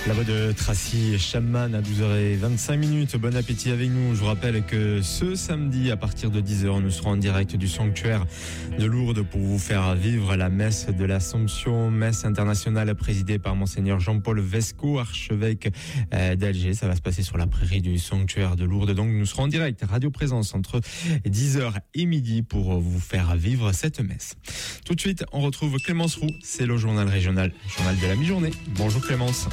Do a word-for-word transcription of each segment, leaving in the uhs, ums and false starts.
La voix de Tracy Chapman à douze heures vingt-cinq minutes. Bon appétit avec nous. Je vous rappelle que ce samedi, à partir de dix heures, nous serons en direct du sanctuaire de Lourdes pour vous faire vivre la messe de l'Assomption, messe internationale présidée par Monseigneur Jean-Paul Vesco, archevêque d'Alger. Ça va se passer sur la prairie du sanctuaire de Lourdes. Donc, nous serons en direct, Radio Présence, entre dix heures et midi pour vous faire vivre cette messe. Tout de suite, on retrouve Clémence Roux. C'est le journal régional, le journal de la mi-journée. Bonjour Clémence.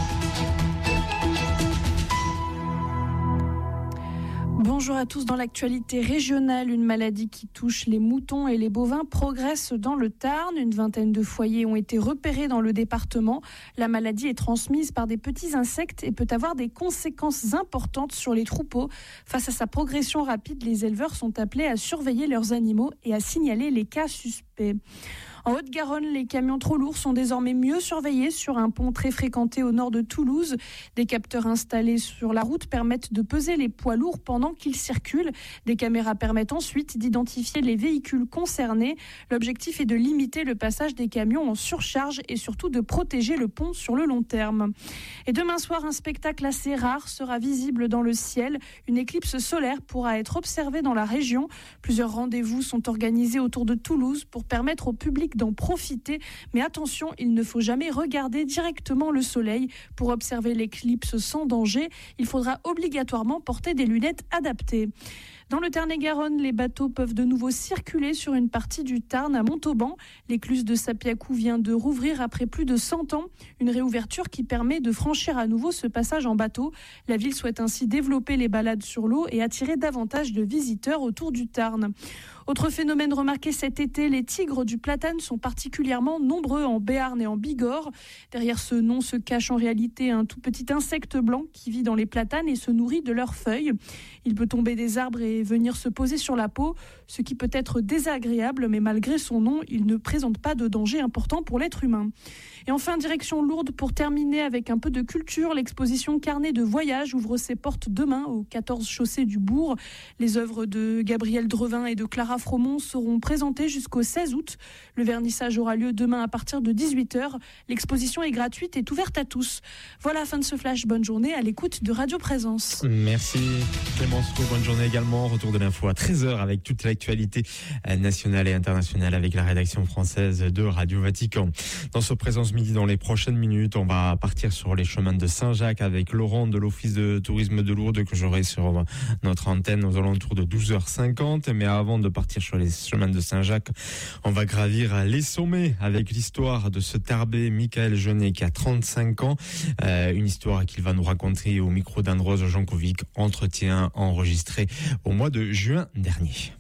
Bonjour à tous. Dans l'actualité régionale, une maladie qui touche les moutons et les bovins progresse dans le Tarn. Une vingtaine de foyers ont été repérés dans le département. La maladie est transmise par des petits insectes et peut avoir des conséquences importantes sur les troupeaux. Face à sa progression rapide, les éleveurs sont appelés à surveiller leurs animaux et à signaler les cas suspects. En Haute-Garonne, les camions trop lourds sont désormais mieux surveillés sur un pont très fréquenté au nord de Toulouse. Des capteurs installés sur la route permettent de peser les poids lourds pendant qu'ils circulent. Des caméras permettent ensuite d'identifier les véhicules concernés. L'objectif est de limiter le passage des camions en surcharge et surtout de protéger le pont sur le long terme. Et demain soir, un spectacle assez rare sera visible dans le ciel. Une éclipse solaire pourra être observée dans la région. Plusieurs rendez-vous sont organisés autour de Toulouse pour permettre au public d'en profiter, mais attention, il ne faut jamais regarder directement le soleil. Pour observer l'éclipse sans danger, il faudra obligatoirement porter des lunettes adaptées. Dans le Tarn-et-Garonne, les bateaux peuvent de nouveau circuler sur une partie du Tarn à Montauban. L'écluse de Sapiacou vient de rouvrir après plus de cent ans. Une réouverture qui permet de franchir à nouveau ce passage en bateau. La ville souhaite ainsi développer les balades sur l'eau et attirer davantage de visiteurs autour du Tarn. Autre phénomène remarqué cet été, les tigres du Platane sont particulièrement nombreux en Béarn et en Bigorre. Derrière ce nom se cache en réalité un tout petit insecte blanc qui vit dans les platanes et se nourrit de leurs feuilles. Il peut tomber des arbres et venir se poser sur la peau, ce qui peut être désagréable, mais malgré son nom, il ne présente pas de danger important pour l'être humain. Et enfin, direction Lourdes pour terminer avec un peu de culture. L'exposition Carnet de voyage ouvre ses portes demain aux quatorze chaussées du Bourg. Les œuvres de Gabriel Drevin et de Clara Fromont seront présentées jusqu'au seize août. Le vernissage aura lieu demain à partir de dix-huit heures. L'exposition est gratuite et ouverte à tous. Voilà, fin de ce flash. Bonne journée à l'écoute de Radio Présence. Merci Clémence Roux. Bonne journée également. Retour de l'info à treize heures avec toute l'actualité nationale et internationale avec la rédaction française de Radio Vatican. Dans ce Présence Midi, dans les prochaines minutes, on va partir sur les chemins de Saint-Jacques avec Laurent de l'Office de tourisme de Lourdes que j'aurai sur notre antenne aux alentours de douze heures cinquante. Mais avant de partir sur les chemins de Saint-Jacques, on va gravir les sommets avec l'histoire de ce tarbé Michael Jeunet qui a trente-cinq ans. Euh, une histoire qu'il va nous raconter au micro d'Androse Jankovic, entretien enregistré au mois de juin dernier.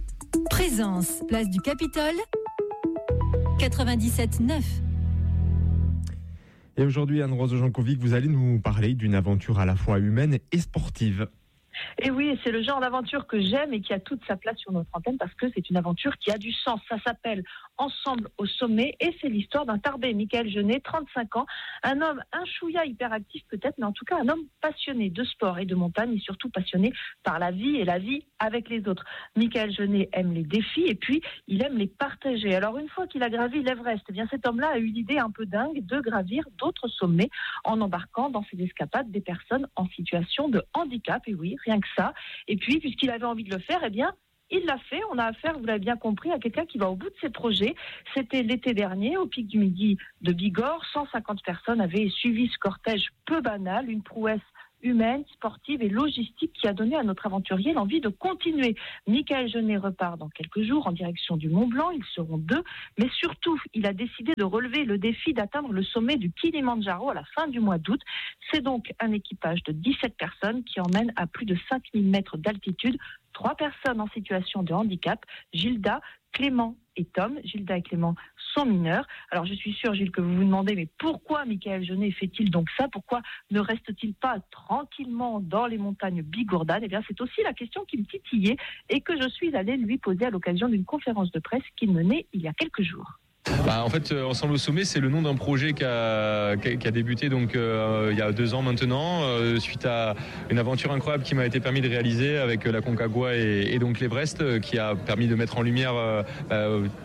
Présence, place du Capitole, quatre-vingt-dix-sept neuf. Et aujourd'hui, Anne-Rose Jankovic, vous allez nous parler d'une aventure à la fois humaine et sportive. Et oui, c'est le genre d'aventure que j'aime et qui a toute sa place sur notre antenne parce que c'est une aventure qui a du sens. Ça s'appelle Ensemble au sommet et c'est l'histoire d'un tarbé, Michael Jeunet, trente-cinq ans, un homme, un chouïa hyperactif peut-être, mais en tout cas un homme passionné de sport et de montagne et surtout passionné par la vie et la vie avec les autres. Michael Jeunet aime les défis et puis il aime les partager. Alors une fois qu'il a gravi l'Everest, eh bien cet homme-là a eu l'idée un peu dingue de gravir d'autres sommets en embarquant dans ses escapades des personnes en situation de handicap. Et oui, rien que ça. Et puis, puisqu'il avait envie de le faire, eh bien, il l'a fait. On a affaire, vous l'avez bien compris, à quelqu'un qui va au bout de ses projets. C'était l'été dernier, au Pic du Midi de Bigorre. cent cinquante personnes avaient suivi ce cortège peu banal, une prouesse humaine, sportive et logistique qui a donné à notre aventurier l'envie de continuer. Michael Jeunet repart dans quelques jours en direction du Mont Blanc. Ils seront deux. Mais surtout, il a décidé de relever le défi d'atteindre le sommet du Kilimandjaro à la fin du mois d'août. C'est donc un équipage de dix-sept personnes qui emmène à plus de cinq mille mètres d'altitude trois personnes en situation de handicap, Gilda, Clément et Tom. Gilda et Clément sont mineurs. Alors je suis sûre, Gilles, que vous vous demandez, mais pourquoi Michael Jeunet fait-il donc ça? Pourquoi ne reste-t-il pas tranquillement dans les montagnes bigourdanes? Eh bien, c'est aussi la question qui me titillait et que je suis allée lui poser à l'occasion d'une conférence de presse qu'il menait il y a quelques jours. Bah, en fait, euh, Ensemble au sommet, c'est le nom d'un projet qui a, qui a, qui a débuté donc euh, il y a deux ans maintenant, euh, suite à une aventure incroyable qui m'a été permis de réaliser avec la Concagua et, et donc l'Everest, euh, qui a permis de mettre en lumière euh, euh,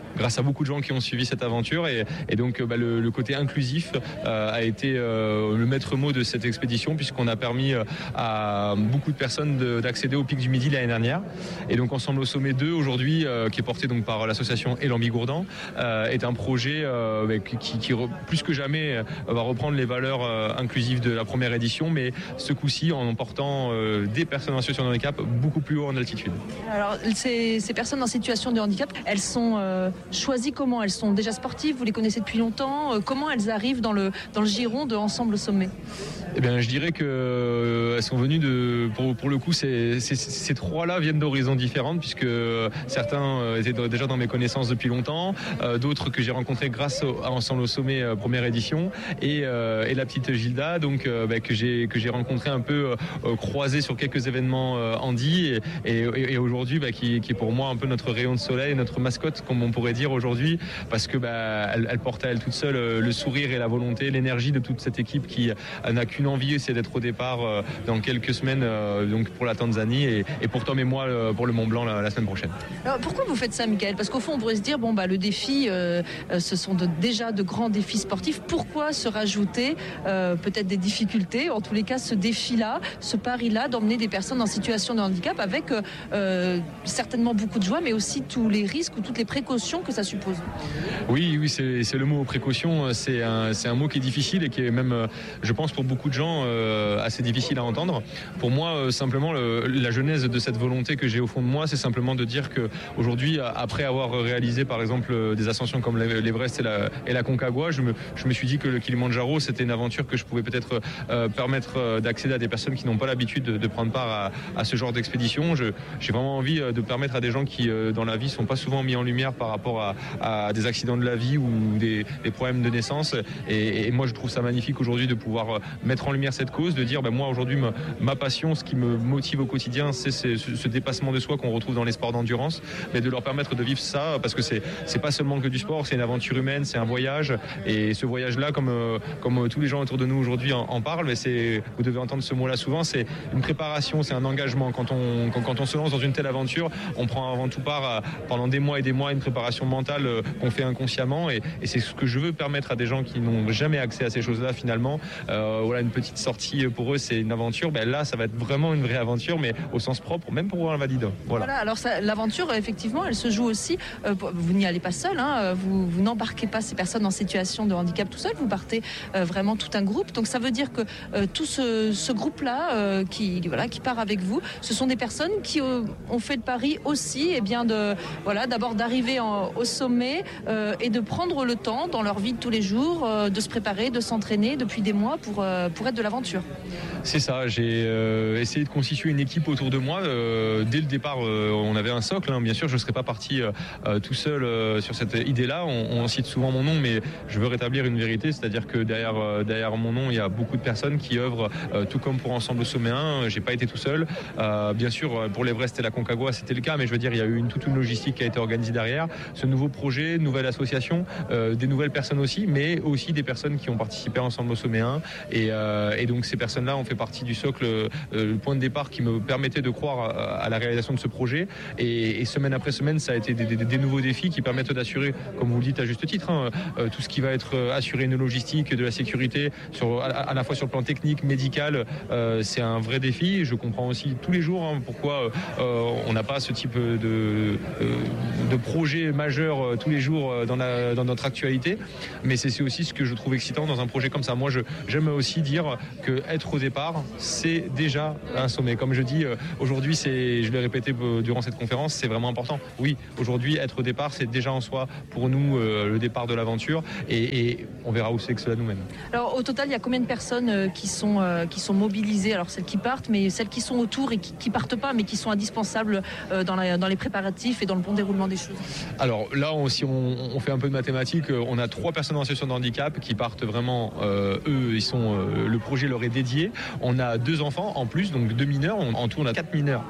grâce à beaucoup de gens qui ont suivi cette aventure et, et donc bah, le, le côté inclusif euh, a été euh, le maître mot de cette expédition puisqu'on a permis euh, à beaucoup de personnes de, d'accéder au pic du Midi l'année dernière. Et donc Ensemble au sommet deux aujourd'hui, euh, qui est porté donc par l'association Elan-Bigourdan, euh, est un projet euh, qui, qui plus que jamais euh, va reprendre les valeurs euh, inclusives de la première édition, mais ce coup-ci en emportant euh, des personnes en situation de handicap beaucoup plus haut en altitude. Alors ces, ces personnes en situation de handicap, elles sont euh, choisies comment? Elles sont déjà sportives, vous les connaissez depuis longtemps, euh, comment elles arrivent dans le, dans le giron de Ensemble au sommet? Eh bien, je dirais qu'elles euh, sont venues de, pour, pour le coup, ces, ces, ces trois-là viennent d'horizons différentes puisque euh, certains euh, étaient déjà dans mes connaissances depuis longtemps, euh, d'autres que j'ai rencontrés grâce au, à Ensemble au sommet euh, première édition et, euh, et la petite Gilda, donc euh, bah, que j'ai que j'ai rencontré un peu euh, croisée sur quelques événements euh, handi et, et, et aujourd'hui bah, qui, qui est pour moi un peu notre rayon de soleil, notre mascotte comme on pourrait dire aujourd'hui, parce que bah, elle, elle porte à elle toute seule euh, le sourire et la volonté, l'énergie de toute cette équipe qui euh, n'a qu'une envie, c'est d'être au départ euh, dans quelques semaines euh, donc pour la Tanzanie et, et pour Tom et moi euh, pour le Mont Blanc la, la semaine prochaine. Alors pourquoi vous faites ça, Michael? Parce qu'au fond on pourrait se dire bon bah le défi euh, ce sont de, déjà de grands défis sportifs, pourquoi se rajouter euh, peut-être des difficultés, en tous les cas ce défi-là, ce pari-là d'emmener des personnes en situation de handicap avec euh, certainement beaucoup de joie mais aussi tous les risques ou toutes les précautions que ça suppose? Oui, oui, c'est, c'est le mot précaution, c'est un, c'est un mot qui est difficile et qui est même, je pense pour beaucoup de gens, euh, assez difficile à entendre. Pour moi, euh, simplement, le, la genèse de cette volonté que j'ai au fond de moi, c'est simplement de dire qu'aujourd'hui, après avoir réalisé par exemple des ascensions comme l'Everest et la, et la Concagua, je me, je me suis dit que le Kilimandjaro, c'était une aventure que je pouvais peut-être euh, permettre d'accéder à des personnes qui n'ont pas l'habitude de, de prendre part à, à ce genre d'expédition. Je, j'ai vraiment envie de permettre à des gens qui, euh, dans la vie, sont pas souvent mis en lumière par rapport à, à des accidents de la vie ou des, des problèmes de naissance. Et, et moi, je trouve ça magnifique aujourd'hui de pouvoir mettre en lumière cette cause, de dire ben moi aujourd'hui ma, ma passion, ce qui me motive au quotidien, c'est, c'est ce, ce dépassement de soi qu'on retrouve dans les sports d'endurance, mais de leur permettre de vivre ça parce que c'est c'est pas seulement que du sport, c'est une aventure humaine, c'est un voyage et ce voyage-là, comme comme tous les gens autour de nous aujourd'hui en, en parlent, mais c'est, vous devez entendre ce mot-là souvent, c'est une préparation, c'est un engagement. Quand on quand, quand on se lance dans une telle aventure, on prend avant tout part à, pendant des mois et des mois une préparation mentale qu'on fait inconsciemment et, et c'est ce que je veux permettre à des gens qui n'ont jamais accès à ces choses-là finalement. Euh, voilà, une petite sortie pour eux, c'est une aventure. Ben là, ça va être vraiment une vraie aventure, mais au sens propre, même pour un valide. Voilà. Voilà, alors ça, l'aventure, effectivement, elle se joue aussi. Euh, vous n'y allez pas seul, hein, vous, vous n'embarquez pas ces personnes en situation de handicap tout seul, vous partez euh, vraiment tout un groupe. Donc ça veut dire que euh, tout ce, ce groupe-là euh, qui, voilà, qui part avec vous, ce sont des personnes qui euh, ont fait le pari aussi, eh bien de, voilà, d'abord d'arriver en, au sommet euh, et de prendre le temps dans leur vie de tous les jours, euh, de se préparer, de s'entraîner depuis des mois pour, euh, pour être de l'aventure. C'est ça, j'ai euh, essayé de constituer une équipe autour de moi. Euh, dès le départ, euh, on avait un socle, hein. Bien sûr, je ne serais pas parti euh, tout seul euh, sur cette idée-là. On, on cite souvent mon nom, mais je veux rétablir une vérité, c'est-à-dire que derrière, euh, derrière mon nom, il y a beaucoup de personnes qui œuvrent, euh, tout comme pour Ensemble au sommet un. J'ai pas été tout seul. Euh, bien sûr, pour l'Everest et la Concagua, c'était le cas, mais je veux dire, il y a eu une, toute une logistique qui a été organisée derrière. Ce nouveau projet, une nouvelle association, euh, des nouvelles personnes aussi, mais aussi des personnes qui ont participé à Ensemble au sommet un. Et, euh, et donc, ces personnes-là ont fait partie du socle, euh, le point de départ qui me permettait de croire à, à la réalisation de ce projet. Et, et semaine après semaine, ça a été des, des, des nouveaux défis qui permettent d'assurer, comme vous le dites à juste titre, hein, euh, tout ce qui va être assuré une logistique, de la sécurité, sur, à, à la fois sur le plan technique, médical. Euh, c'est un vrai défi. Je comprends aussi tous les jours hein, pourquoi euh, on n'a pas ce type de, euh, de projet majeur euh, tous les jours euh, dans, la, dans notre actualité. Mais c'est, c'est aussi ce que je trouve excitant dans un projet comme ça. Moi, je, j'aime aussi dire que être au départ, c'est déjà un sommet. Comme je dis, euh, aujourd'hui, c'est, je l'ai répété durant cette conférence, c'est vraiment important. Oui, aujourd'hui, être au départ, c'est déjà en soi pour nous euh, le départ de l'aventure et, et on verra où c'est que cela nous mène. Alors au total, il y a combien de personnes euh, qui sont euh, qui sont mobilisées? Alors celles qui partent, mais celles qui sont autour et qui, qui partent pas, mais qui sont indispensables euh, dans, la, dans les préparatifs et dans le bon déroulement des choses. Alors là, on, si on, on fait un peu de mathématiques, on a trois personnes en situation de handicap qui partent vraiment. Euh, eux, ils sont euh, le projet leur est dédié. On a deux enfants en plus, donc deux mineurs. On, en tout, on a quatre mineurs.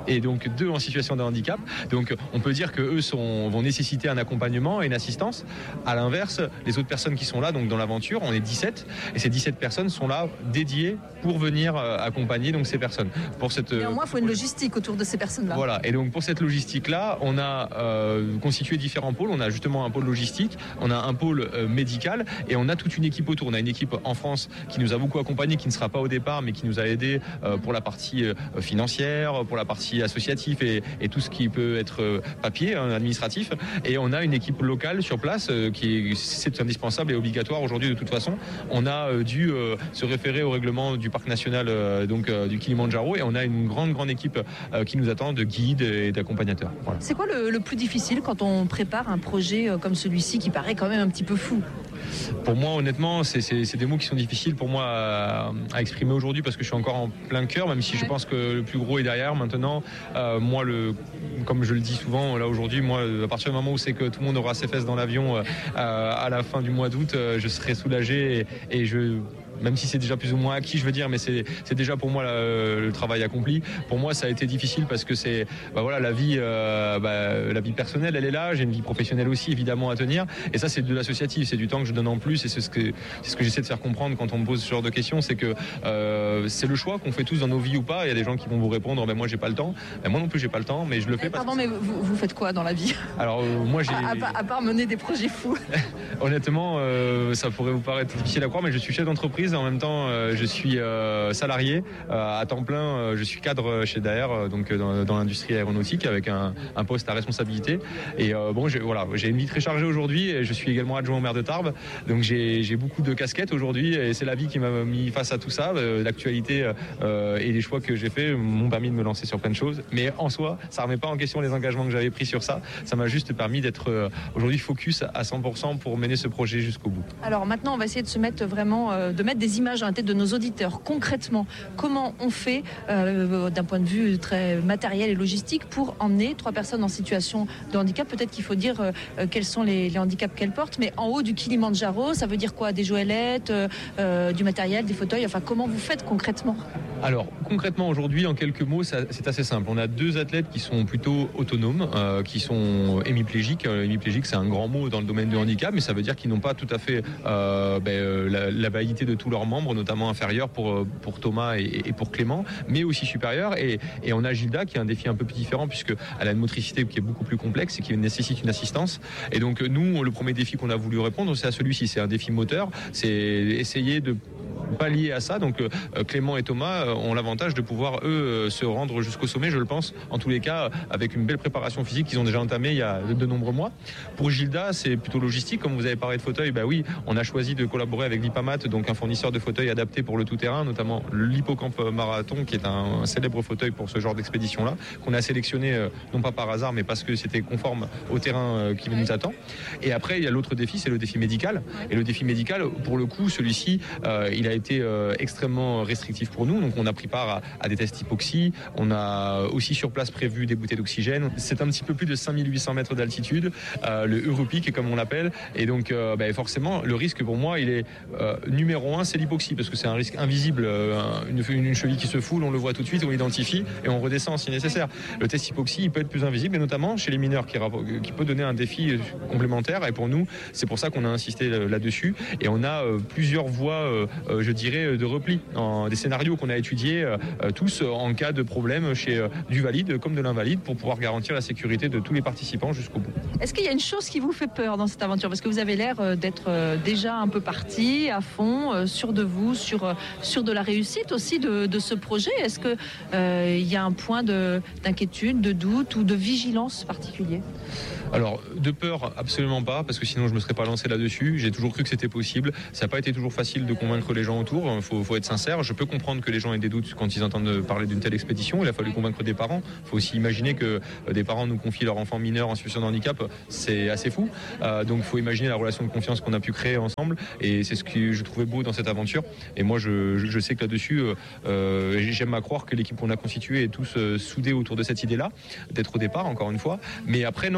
et donc deux en situation de handicap. Donc on peut dire que eux sont, vont nécessiter un accompagnement et une assistance. À l'inverse, les autres personnes qui sont là, donc dans l'aventure, on est dix-sept, et ces dix-sept personnes sont là dédiées pour venir euh, accompagner donc ces personnes. Pour cette, Mais au moins, il faut une logistique autour de ces personnes-là. Voilà, et donc pour cette logistique-là, on a euh, constitué différents pôles. On a justement un pôle logistique, on a un pôle euh, médical, et on a toute une équipe autour. On a une équipe en France qui nous a beaucoup accompagnés, qui ne sera pas au départ, mais qui nous a aidés euh, pour la partie euh, financière, pour la partie associative et, et tout ce qui peut être euh, papier, hein, administratif. Et on a une équipe locale sur place euh, qui est, c'est indispensable et obligatoire aujourd'hui de toute façon. On a euh, dû euh, se référer au règlement du parc national euh, donc euh, du Kilimandjaro, et on a une grande grande équipe euh, qui nous attend de guides et d'accompagnateurs. Voilà. C'est quoi le, le plus difficile quand on prépare un projet euh, comme celui-ci qui paraît quand même un petit peu fou? Pour moi, honnêtement, c'est, c'est, c'est des mots qui sont difficiles pour moi à, à exprimer aujourd'hui parce que je suis encore en plein cœur, même si je pense que le plus gros est derrière maintenant. Euh, moi, le, comme je le dis souvent là aujourd'hui, moi, à partir du moment où c'est que tout le monde aura ses fesses dans l'avion euh, à la fin du mois d'août, euh, je serai soulagé et, et je... même si c'est déjà plus ou moins acquis, je veux dire, mais c'est, c'est déjà pour moi la, le travail accompli. Pour moi, ça a été difficile parce que c'est, bah voilà, la vie, euh, bah, la vie personnelle, elle est là. J'ai une vie professionnelle aussi, évidemment, à tenir. Et ça, c'est de l'associatif, c'est du temps que je donne en plus. Et c'est ce que, c'est ce que j'essaie de faire comprendre quand on me pose ce genre de questions, c'est que euh, c'est le choix qu'on fait tous dans nos vies ou pas. Il y a des gens qui vont vous répondre, ben moi, j'ai pas le temps. Ben moi non plus, j'ai pas le temps, mais je le fais. Pardon, parce que mais vous, vous faites quoi dans la vie? Alors euh, moi, j'ai. À, à, part, à part mener des projets fous. Honnêtement, euh, ça pourrait vous paraître difficile à croire, mais je suis chef d'entreprise et en même temps. Euh, je suis euh, salarié euh, à temps plein, euh, je suis cadre chez Daher, euh, donc dans, dans l'industrie aéronautique avec un, un poste à responsabilité. Et euh, bon, j'ai, voilà, j'ai une vie très chargée aujourd'hui et je suis également adjoint au maire de Tarbes, donc j'ai, j'ai beaucoup de casquettes aujourd'hui et c'est la vie qui m'a mis face à tout ça. Euh, l'actualité euh, et les choix que j'ai faits m'ont permis de me lancer sur plein de choses, mais en soi, ça remet pas en question les engagements que j'avais pris sur ça. Ça m'a juste permis d'être euh, aujourd'hui focus à cent pour cent pour mener ce projet jusqu'au bout. Alors maintenant, on va essayer de se mettre vraiment, euh, de mettre des images à la tête de nos auditeurs. Concrètement, comment on fait euh, d'un point de vue très matériel et logistique pour emmener trois personnes en situation de handicap? Peut-être qu'il faut dire euh, quels sont les, les handicaps qu'elles portent, mais en haut du Kilimandjaro, ça veut dire quoi? Des joëlettes, euh, euh, du matériel, des fauteuils, enfin comment vous faites concrètement? Alors concrètement aujourd'hui, en quelques mots, ça, c'est assez simple. On a deux athlètes qui sont plutôt autonomes, euh, qui sont hémiplégiques. Euh, hémiplégique, c'est un grand mot dans le domaine du handicap, mais ça veut dire qu'ils n'ont pas tout à fait euh, ben, la, la validité de tous leurs membres, notamment inférieurs pour, pour Thomas et, et pour Clément, mais aussi supérieurs. Et, et on a Gilda qui a un défi un peu plus différent puisqu'elle a une motricité qui est beaucoup plus complexe et qui nécessite une assistance. Et donc nous, le premier défi qu'on a voulu répondre, c'est à celui-ci. C'est un défi moteur. C'est essayer de pallier à ça. Donc euh, Clément et Thomas euh, ont l'avantage de pouvoir eux euh, se rendre jusqu'au sommet, je le pense, en tous les cas avec une belle préparation physique qu'ils ont déjà entamée il y a de, de nombreux mois. Pour Gilda, c'est plutôt logistique, comme vous avez parlé de fauteuil. Bah oui, on a choisi de collaborer avec l'Ipamat, donc un fournisseur de fauteuils adapté pour le tout-terrain, notamment l'Hippocampe Marathon, qui est un, un célèbre fauteuil pour ce genre d'expédition-là, qu'on a sélectionné euh, non pas par hasard, mais parce que c'était conforme au terrain euh, qui nous attend. Et après, il y a l'autre défi, c'est le défi médical. Et le défi médical, pour le coup, celui-ci, euh, il a été Euh, extrêmement restrictif pour nous, donc on a pris part à, à des tests hypoxie, on a aussi sur place prévu des bouteilles d'oxygène. C'est un petit peu plus de cinq mille huit cents mètres d'altitude, euh, le Europeak comme on l'appelle, et donc euh, bah, forcément le risque pour moi il est euh, numéro un, c'est l'hypoxie parce que c'est un risque invisible, euh, une, une cheville qui se foule, on le voit tout de suite, on l'identifie et on redescend si nécessaire. Le test hypoxie il peut être plus invisible et notamment chez les mineurs qui, qui peut donner un défi complémentaire, et pour nous c'est pour ça qu'on a insisté là-dessus, et on a euh, plusieurs voies euh, euh, je dirais de repli, en, des scénarios qu'on a étudiés euh, tous en cas de problème chez euh, du valide comme de l'invalide pour pouvoir garantir la sécurité de tous les participants jusqu'au bout. Est-ce qu'il y a une chose qui vous fait peur dans cette aventure? Parce que vous avez l'air euh, d'être euh, déjà un peu parti à fond, euh, sûr de vous, sur, euh, sur de la réussite aussi de, de ce projet. Est-ce qu'il euh, y a un point de, d'inquiétude, de doute ou de vigilance particulier? Alors, de peur, absolument pas, parce que sinon je ne me serais pas lancé là-dessus. J'ai toujours cru que c'était possible. Ça n'a pas été toujours facile de convaincre les gens autour. Il faut, faut être sincère. Je peux comprendre que les gens aient des doutes quand ils entendent parler d'une telle expédition. Il a fallu convaincre des parents. Il faut aussi imaginer que des parents nous confient leur enfant mineur en situation de handicap. C'est assez fou. Euh, donc, il faut imaginer la relation de confiance qu'on a pu créer ensemble. Et c'est ce que je trouvais beau dans cette aventure. Et moi, je, je, je sais que là-dessus, euh, j'aime à croire que l'équipe qu'on a constituée est tous euh, soudés autour de cette idée-là, d'être au départ, encore une fois. Mais après, non, le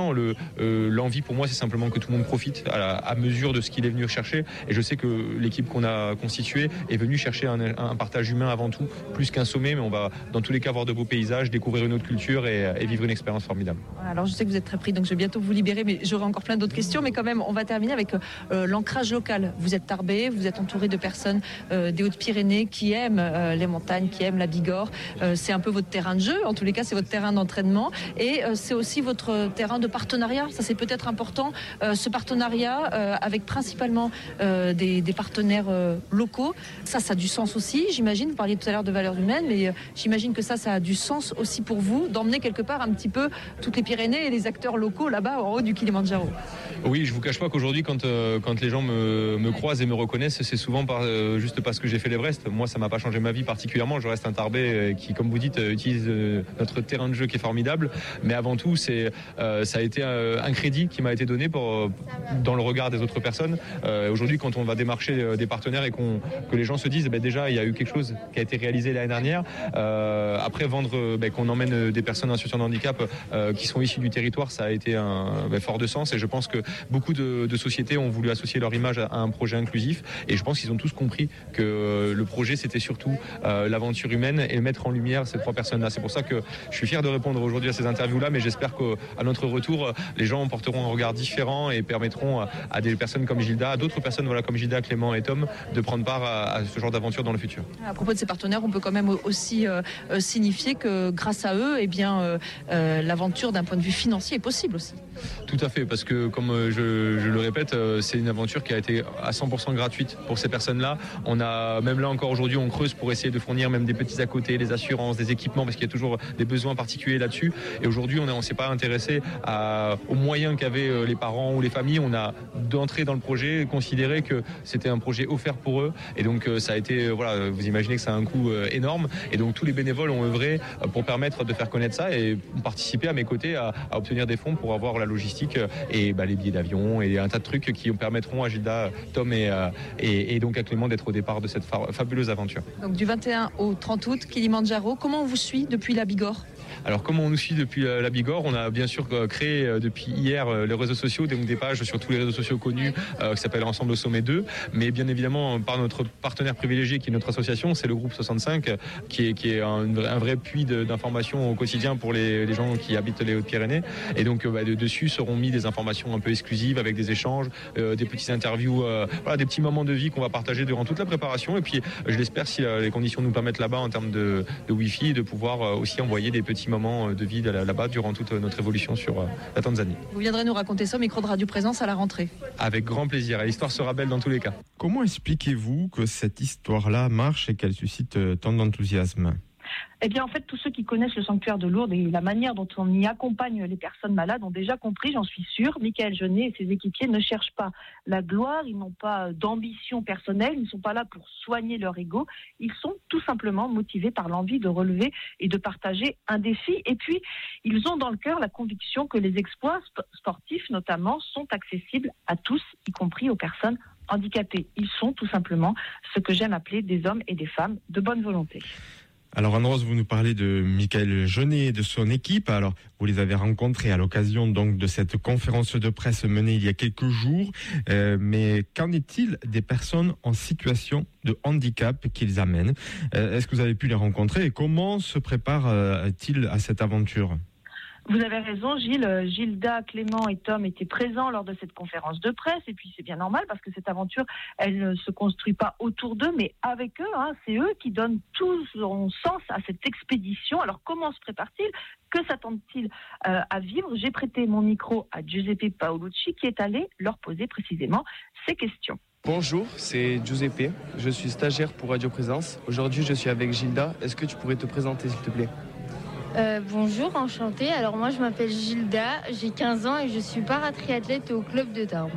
euh, l'envie pour moi, c'est simplement que tout le monde profite à, la, à mesure de ce qu'il est venu chercher. Et je sais que l'équipe qu'on a constituée est venue chercher un, un partage humain avant tout, plus qu'un sommet, mais on va dans tous les cas voir de beaux paysages, découvrir une autre culture et, et vivre une expérience formidable. Alors je sais que vous êtes très pris, donc je vais bientôt vous libérer, mais j'aurai encore plein d'autres questions. Mais quand même, on va terminer avec euh, l'ancrage local. Vous êtes Tarbais, vous êtes entouré de personnes euh, des Hautes-Pyrénées qui aiment euh, les montagnes, qui aiment la Bigorre. Euh, c'est un peu votre terrain de jeu, en tous les cas c'est votre terrain d'entraînement, et euh, c'est aussi votre terrain de partenariat. Ça c'est peut-être important, euh, ce partenariat euh, avec principalement euh, des, des partenaires euh, locaux. Ça, ça a du sens aussi, j'imagine. Vous parliez tout à l'heure de valeurs humaines, mais euh, j'imagine que ça, ça a du sens aussi pour vous, d'emmener quelque part un petit peu toutes les Pyrénées et les acteurs locaux là-bas en haut du Kilimandjaro. Oui, je vous cache pas qu'aujourd'hui, quand, euh, quand les gens me, me croisent et me reconnaissent, c'est souvent par, euh, juste parce que j'ai fait l'Everest. Moi, ça m'a pas changé ma vie particulièrement. Je reste un Tarbais euh, qui, comme vous dites, euh, utilise euh, notre terrain de jeu qui est formidable. Mais avant tout, c'est, euh, ça a été euh, un crédit qui m'a été donné pour, euh, dans le regard des autres personnes. Euh, aujourd'hui, quand on va démarcher euh, des partenaires et qu'on, que les gens se disent, eh ben, déjà, il y a eu quelque chose qui a été réalisé l'année dernière. Euh, après, vendre, euh, ben, qu'on emmène des personnes en situation de handicap euh, qui sont issues du territoire, ça a été un, ben, fort de sens. Et je pense que beaucoup de, de sociétés ont voulu associer leur image à un projet inclusif, et je pense qu'ils ont tous compris que le projet c'était surtout euh, l'aventure humaine et mettre en lumière ces trois personnes-là. C'est pour ça que je suis fier de répondre aujourd'hui à ces interviews-là, mais j'espère qu'à notre retour, les gens porteront un regard différent et permettront à, à des personnes comme Gilda, à d'autres personnes voilà, comme Gilda, Clément et Tom, de prendre part à, à ce genre d'aventure dans le futur. À propos de ces partenaires, on peut quand même aussi euh, signifier que grâce à eux, eh bien, euh, euh, l'aventure d'un point de vue financier est possible aussi. Tout à fait, parce que comme je, je le répète, c'est une aventure qui a été à cent pour cent gratuite pour ces personnes-là. On a, même là encore aujourd'hui, on creuse pour essayer de fournir même des petits à côté, des assurances, des équipements, parce qu'il y a toujours des besoins particuliers là-dessus. Et aujourd'hui, on ne s'est pas intéressé à, aux moyens qu'avaient les parents ou les familles. On a d'entrer dans le projet, considéré que c'était un projet offert pour eux. Et donc ça a été, voilà, vous imaginez que ça a un coût énorme. Et donc tous les bénévoles ont œuvré pour permettre de faire connaître ça et participer à mes côtés à, à obtenir des fonds pour avoir la logistique et bah, les billets d'avion et un tas de trucs qui permettront à Gilda, Tom et, euh, et, et donc à Clément d'être au départ de cette fa- fabuleuse aventure. Donc du vingt et un au trente août, Kilimandjaro. Comment on vous suit depuis la Bigorre ? Alors comment on nous suit depuis la Bigorre? On a bien sûr créé depuis hier les réseaux sociaux, donc des pages sur tous les réseaux sociaux connus euh, qui s'appellent Ensemble au Sommet deux, mais bien évidemment par notre partenaire privilégié qui est notre association, c'est le groupe soixante-cinq qui est, qui est un, un vrai puits de, d'informations au quotidien pour les, les gens qui habitent les Hautes-Pyrénées, et donc bah, de, dessus seront mis des informations un peu exclusives avec des échanges, euh, des petites interviews, euh, voilà, des petits moments de vie qu'on va partager durant toute la préparation, et puis je l'espère si euh, les conditions nous permettent là-bas en termes de, de Wi-Fi, de pouvoir euh, aussi envoyer des petits moments de vie là-bas durant toute notre évolution sur la Tanzanie. Vous viendrez nous raconter ça au micro de Radio Présence à la rentrée. Avec grand plaisir. Et l'histoire sera belle dans tous les cas. Comment expliquez-vous que cette histoire-là marche et qu'elle suscite tant d'enthousiasme ? Eh bien, en fait, tous ceux qui connaissent le sanctuaire de Lourdes et la manière dont on y accompagne les personnes malades ont déjà compris, j'en suis sûre, Michael Jeunet et ses équipiers ne cherchent pas la gloire, ils n'ont pas d'ambition personnelle, ils ne sont pas là pour soigner leur ego, ils sont tout simplement motivés par l'envie de relever et de partager un défi. Et puis, ils ont dans le cœur la conviction que les exploits sportifs, notamment, sont accessibles à tous, y compris aux personnes handicapées. Ils sont tout simplement ce que j'aime appeler des hommes et des femmes de bonne volonté. Alors Anne-Rose, vous nous parlez de Michael Jeunet et de son équipe. Alors vous les avez rencontrés à l'occasion donc de cette conférence de presse menée il y a quelques jours. Euh, mais qu'en est-il des personnes en situation de handicap qu'ils amènent ? euh, Est-ce que vous avez pu les rencontrer et comment se préparent-ils à cette aventure ? Vous avez raison, Gilles. Gilda, Clément et Tom étaient présents lors de cette conférence de presse. Et puis, c'est bien normal parce que cette aventure, elle ne se construit pas autour d'eux, mais avec eux. Hein. C'est eux qui donnent tout son sens à cette expédition. Alors, comment se prépare-t-il ? Que s'attendent-ils euh, à vivre ? J'ai prêté mon micro à Giuseppe Paolucci qui est allé leur poser précisément ces questions. Bonjour, c'est Giuseppe. Je suis stagiaire pour Radio Présence. Aujourd'hui, je suis avec Gilda. Est-ce que tu pourrais te présenter, s'il te plaît ? Euh, bonjour, enchantée. Alors moi je m'appelle Gilda, j'ai quinze ans et je suis paratriathlète au club de Tarbes.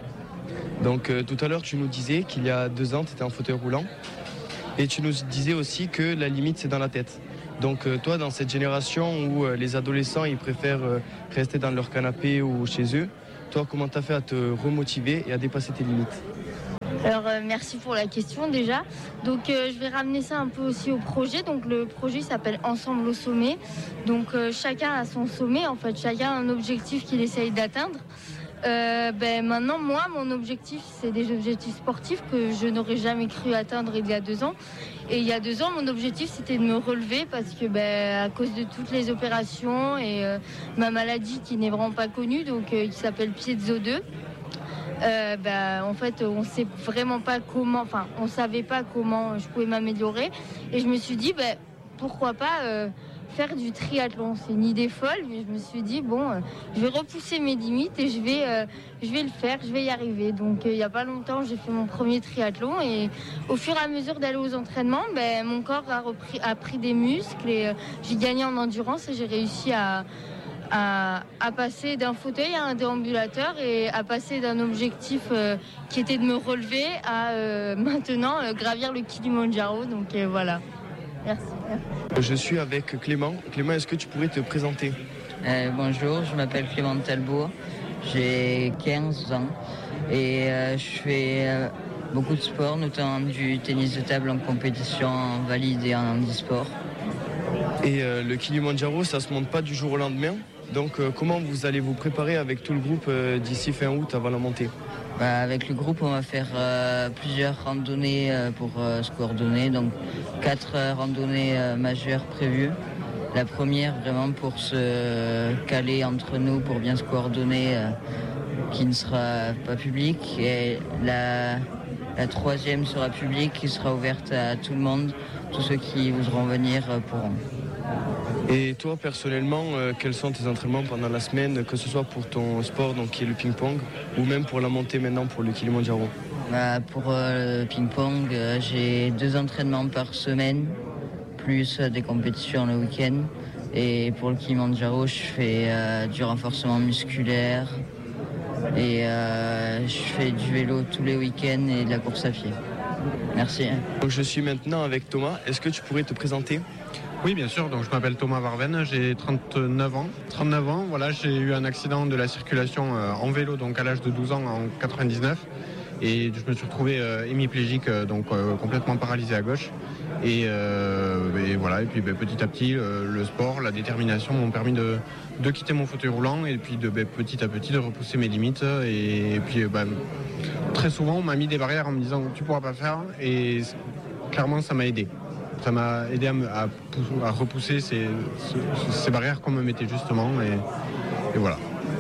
Donc euh, tout à l'heure tu nous disais qu'il y a deux ans tu étais en fauteuil roulant et tu nous disais aussi que la limite c'est dans la tête. Donc euh, toi dans cette génération où euh, les adolescents ils préfèrent euh, rester dans leur canapé ou chez eux, toi comment tu as fait à te remotiver et à dépasser tes limites ? Alors euh, merci pour la question déjà. Donc euh, je vais ramener ça un peu aussi au projet. Donc le projet s'appelle Ensemble au sommet. Donc euh, chacun a son sommet en fait, chacun a un objectif qu'il essaye d'atteindre. Euh, ben, maintenant moi mon objectif c'est des objectifs sportifs que je n'aurais jamais cru atteindre il y a deux ans. Et il y a deux ans mon objectif c'était de me relever parce que ben, à cause de toutes les opérations et euh, ma maladie qui n'est vraiment pas connue, donc euh, qui s'appelle piezo deux. Euh, bah, en fait, on sait vraiment pas comment, enfin, on savait pas comment je pouvais m'améliorer. Et je me suis dit, bah, pourquoi pas euh, faire du triathlon. C'est une idée folle, mais je me suis dit, bon, euh, je vais repousser mes limites et je vais, euh, je vais le faire, je vais y arriver. Donc, euh, il y a pas longtemps, j'ai fait mon premier triathlon et au fur et à mesure d'aller aux entraînements, bah, mon corps a, repris, a pris des muscles et euh, j'ai gagné en endurance et j'ai réussi à À, à passer d'un fauteuil à un déambulateur et à passer d'un objectif euh, qui était de me relever à euh, maintenant euh, gravir le Kilimandjaro. Donc euh, voilà. Merci. Je suis avec Clément. Clément, est-ce que tu pourrais te présenter ? euh, Bonjour, je m'appelle Clément Talbot, j'ai quinze ans et euh, je fais euh, beaucoup de sport, notamment du tennis de table en compétition en valide et en handisport. Et euh, le Kilimandjaro, ça se monte pas du jour au lendemain. Donc euh, comment vous allez vous préparer avec tout le groupe euh, d'ici fin août avant la montée ? Bah, avec le groupe, on va faire euh, plusieurs randonnées euh, pour euh, se coordonner. Donc quatre euh, randonnées euh, majeures prévues. La première vraiment pour se caler entre nous, pour bien se coordonner, euh, qui ne sera pas publique. Et la, la troisième sera publique, qui sera ouverte à tout le monde. Tous ceux qui voudront venir euh, pourront. Et toi, personnellement, euh, quels sont tes entraînements pendant la semaine, que ce soit pour ton sport, donc qui est le ping-pong, ou même pour la montée maintenant pour le Kilimandjaro ? Bah, pour euh, le ping-pong, euh, j'ai deux entraînements par semaine, plus euh, des compétitions le week-end. Et pour le Kilimandjaro, je fais euh, du renforcement musculaire et euh, je fais du vélo tous les week-ends et de la course à pied. Merci. Donc je suis maintenant avec Thomas. Est-ce que tu pourrais te présenter ? Oui, bien sûr. Donc, je m'appelle Thomas Varven, j'ai trente-neuf ans. trente-neuf ans, voilà, j'ai eu un accident de la circulation euh, en vélo, donc à l'âge de douze ans en quatre-vingt-dix-neuf. Et je me suis retrouvé euh, hémiplégique, euh, donc euh, complètement paralysé à gauche. Et, euh, et voilà, et puis ben, petit à petit, euh, le sport, la détermination m'ont permis de, de quitter mon fauteuil roulant et puis de ben, petit à petit de repousser mes limites. Et, et puis ben, très souvent, on m'a mis des barrières en me disant tu pourras pas faire. Et clairement, ça m'a aidé. Ça m'a aidé à, me, à, à repousser ces, ces barrières qu'on me mettait justement. Et, et voilà.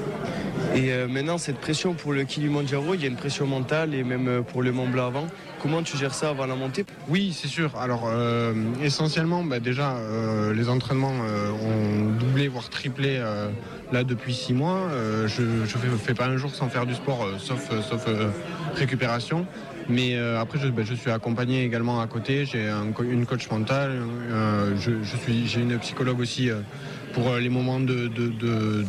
Et euh, maintenant, cette pression pour le Kilimandjaro, il y a une pression mentale et même pour le Mont Blanc avant. Comment tu gères ça avant la montée ? Oui, c'est sûr. Alors, euh, essentiellement, bah, déjà, euh, les entraînements euh, ont doublé, voire triplé euh, là depuis six mois. Euh, je ne fais, fais pas un jour sans faire du sport, euh, sauf, euh, sauf euh, récupération. Mais euh, après, je, ben, je suis accompagné également à côté. J'ai un, une coach mentale. Euh, je, je suis, j'ai une psychologue aussi euh, pour les moments de, de, de, de,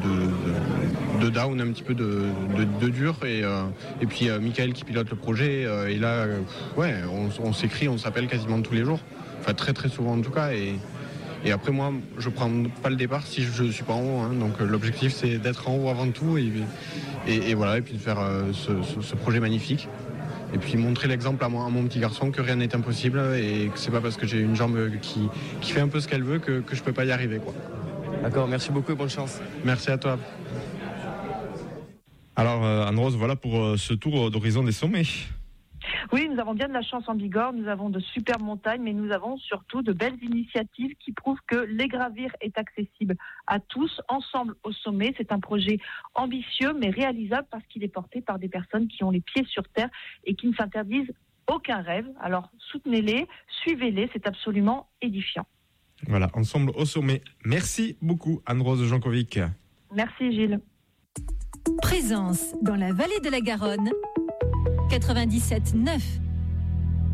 de, de down, un petit peu de, de, de dur. Et, euh, et puis, euh, Michael qui pilote le projet. Euh, et là, euh, ouais, on, on s'écrit, on s'appelle quasiment tous les jours. Enfin, très, très souvent en tout cas. Et, et après, moi, je prends pas le départ si je ne suis pas en haut. Hein. Donc, euh, l'objectif, c'est d'être en haut avant tout. Et, et, et voilà, et puis de faire euh, ce, ce, ce projet magnifique. Et puis montrer l'exemple à, moi, à mon petit garçon que rien n'est impossible et que c'est pas parce que j'ai une jambe qui, qui fait un peu ce qu'elle veut que, que je peux pas y arriver, quoi. D'accord, merci beaucoup et bonne chance. Merci à toi. Alors euh, Anne-Rose, voilà pour euh, ce tour d'horizon des sommets. Oui, nous avons bien de la chance en Bigorre, nous avons de superbes montagnes, mais nous avons surtout de belles initiatives qui prouvent que les gravir est accessible à tous, ensemble au sommet. C'est un projet ambitieux, mais réalisable parce qu'il est porté par des personnes qui ont les pieds sur terre et qui ne s'interdisent aucun rêve. Alors soutenez-les, suivez-les, c'est absolument édifiant. Voilà, ensemble au sommet. Merci beaucoup Anne-Rose Jankovic. Merci Gilles. Présence dans la vallée de la Garonne, quatre-vingt-dix-sept neuf.